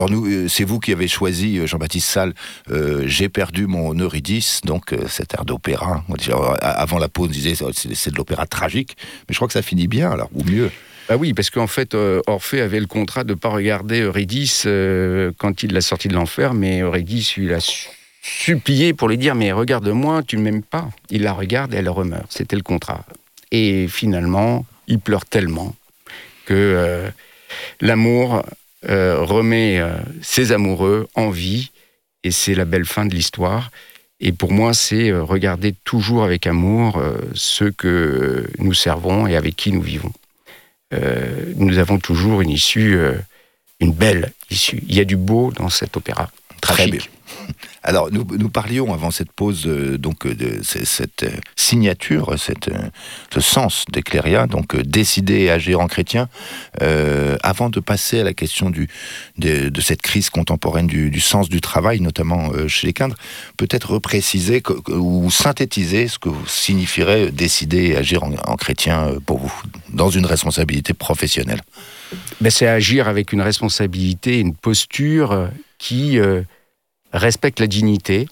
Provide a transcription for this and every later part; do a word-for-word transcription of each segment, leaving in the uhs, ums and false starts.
Alors nous, c'est vous qui avez choisi, Jean-Baptiste Salle, euh, J'ai perdu mon Eurydice, donc euh, cet air d'opéra. Avant la pause, on disait c'est, c'est de l'opéra tragique, mais je crois que ça finit bien, alors, ou mieux. Bah oui, parce qu'en fait, euh, Orphée avait le contrat de ne pas regarder Eurydice euh, quand il l'a sorti de l'enfer, mais Eurydice, il a su- supplié pour lui dire « mais regarde-moi, tu ne m'aimes pas ». Il la regarde et elle remeurt. C'était le contrat. Et finalement, il pleure tellement que euh, l'amour euh, remet euh, ses amoureux en vie, et c'est la belle fin de l'histoire. Et pour moi, c'est euh, regarder toujours avec amour euh, ceux que nous servons et avec qui nous vivons. Euh, nous avons toujours une issue, euh, une belle issue. Il y a du beau dans cet opéra. Très Tragique. bien. Alors, nous, nous parlions avant cette pause euh, donc de c- cette euh, signature, cette, euh, ce sens d'Ecléria, donc euh, décider et agir en chrétien. Euh, avant de passer à la question du, de, de cette crise contemporaine du, du sens du travail, notamment euh, chez les cadres, peut-être repréciser que, que- ou synthétiser ce que signifierait décider et agir en, en chrétien euh, pour vous, dans une responsabilité professionnelle. Ben, c'est agir avec une responsabilité, une posture euh, qui euh, respecte la dignité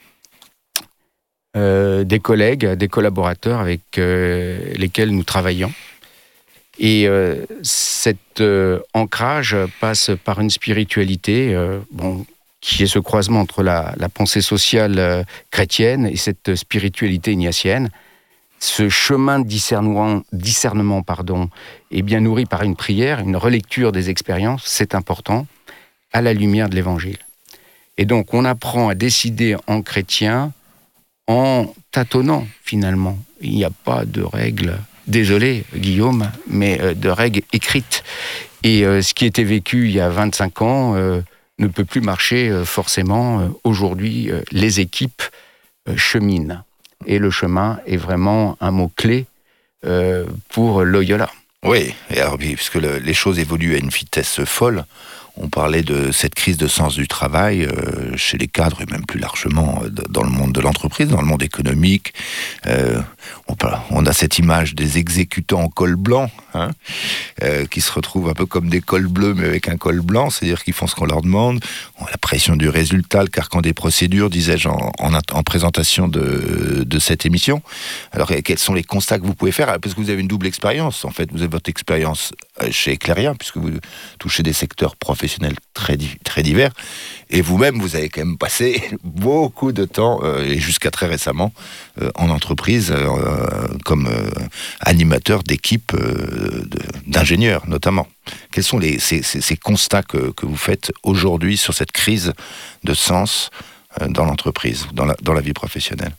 euh, des collègues, des collaborateurs avec euh, lesquels nous travaillons. Et euh, cet euh, ancrage passe par une spiritualité euh, bon, qui est ce croisement entre la, la pensée sociale euh, chrétienne et cette spiritualité ignatienne. Ce chemin de discernement, discernement pardon, est bien nourri par une prière, une relecture des expériences, c'est important, à la lumière de l'Évangile. Et donc, on apprend à décider en chrétien en tâtonnant, finalement. Il n'y a pas de règles, désolé, Guillaume, mais euh, de règles écrites. Et euh, ce qui était vécu il y a vingt-cinq ans euh, ne peut plus marcher euh, forcément. Euh, aujourd'hui, euh, les équipes euh, cheminent. Et le chemin est vraiment un mot-clé euh, pour Loyola. Oui, et alors, puisque le, les choses évoluent à une vitesse folle, on parlait de cette crise de sens du travail euh, chez les cadres et même plus largement euh, dans le monde de l'entreprise, dans le monde économique. Euh, on, parle, on a cette image des exécutants en col blanc, hein, euh, qui se retrouvent un peu comme des cols bleus mais avec un col blanc, c'est-à-dire qu'ils font ce qu'on leur demande. On a la pression du résultat, le carcan des procédures, disais-je en, en, en présentation de, de cette émission. Alors, quels sont les constats que vous pouvez faire? Parce que vous avez une double expérience, en fait. Vous avez votre expérience chez Ecléria, puisque vous touchez des secteurs professionnels très, très divers, et vous-même, vous avez quand même passé beaucoup de temps, euh, et jusqu'à très récemment, euh, en entreprise, euh, comme euh, animateur d'équipe euh, de, d'ingénieurs, notamment. Quels sont les, ces, ces, ces constats que, que vous faites aujourd'hui sur cette crise de sens euh, dans l'entreprise, dans la, dans la vie professionnelle?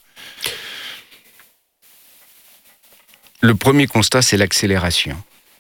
Le premier constat, c'est l'accélération.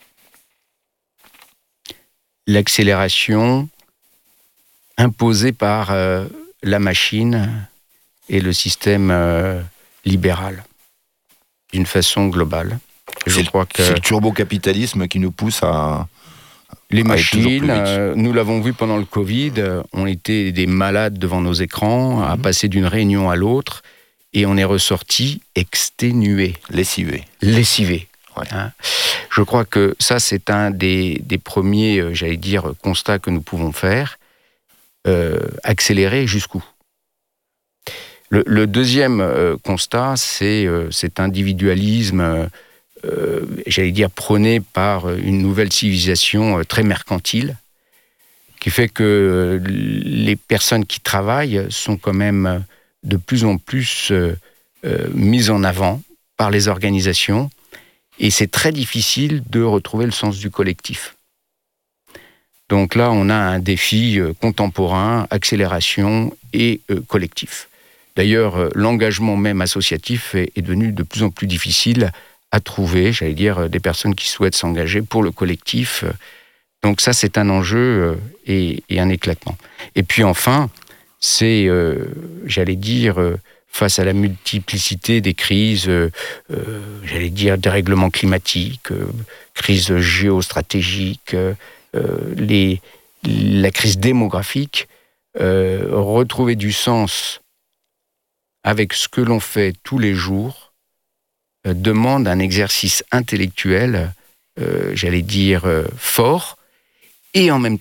L'accélération imposée par euh, la machine et le système euh, libéral, d'une façon globale. Je c'est, crois que c'est le turbo-capitalisme qui nous pousse à... Les machines, euh, nous l'avons vu pendant le Covid, euh, on était des malades devant nos écrans, mmh. à passer d'une réunion à l'autre, et on est ressorti exténué. Lessivé. Lessivé. Ouais. Hein. Je crois que ça, c'est un des, des premiers, euh, j'allais dire, constats que nous pouvons faire. Euh, accélérer jusqu'où? Le, le deuxième euh, constat, c'est euh, cet individualisme, euh, euh, j'allais dire, prôné par une nouvelle civilisation euh, très mercantile, qui fait que euh, les personnes qui travaillent sont quand même de plus en plus euh, euh, mises en avant par les organisations, et c'est très difficile de retrouver le sens du collectif. Donc là, on a un défi euh, contemporain, accélération et euh, collectif. D'ailleurs, euh, l'engagement même associatif est, est devenu de plus en plus difficile à trouver, j'allais dire, des personnes qui souhaitent s'engager pour le collectif. Donc ça, c'est un enjeu euh, et, et un éclatement. Et puis enfin, c'est, euh, j'allais dire, euh, face à la multiplicité des crises, euh, euh, j'allais dire, dérèglement climatique, euh, crise géostratégique, euh, Euh, les, la crise démographique, euh, retrouver du sens avec ce que l'on fait tous les jours euh, demande un exercice intellectuel, euh, j'allais dire, euh, fort, et en même